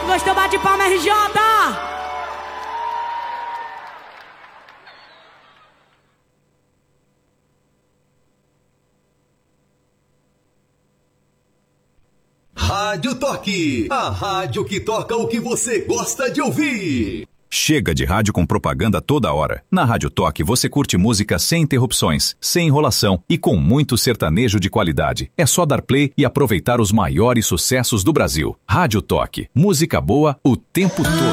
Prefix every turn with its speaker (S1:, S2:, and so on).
S1: gostou, bate palma, RJ!
S2: Rádio Toque, a rádio que toca o que você gosta de ouvir.
S3: Chega de rádio com propaganda toda hora. Na Rádio Toque você curte música sem interrupções, sem enrolação e com muito sertanejo de qualidade. É só dar play e aproveitar os maiores sucessos do Brasil. Rádio Toque, música boa o tempo todo.